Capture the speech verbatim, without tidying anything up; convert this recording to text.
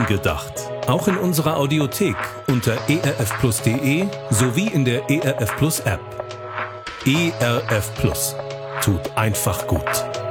gedacht. Auch in unserer Audiothek unter erfplus punkt de sowie in der E R F Plus App. E R F Plus. Tut einfach gut.